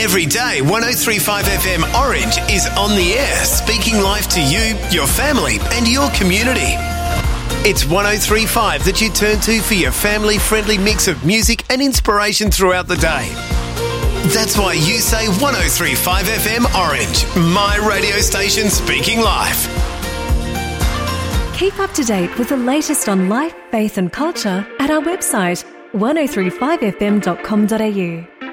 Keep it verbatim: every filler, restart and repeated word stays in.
Every day, one oh three point five F M Orange is on the air, speaking life to you, your family and your community. It's one oh three point five that you turn to for your family-friendly mix of music and inspiration throughout the day. That's why you say one oh three point five F M Orange, my radio station speaking life. Keep up to date with the latest on life, faith and culture at our website one oh three five f m dot com dot a u.